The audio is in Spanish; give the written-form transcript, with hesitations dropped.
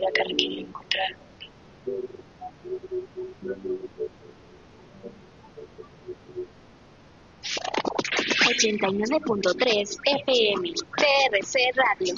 búsqueda que requiere encontrar. 89.3 FM, TRC Radio.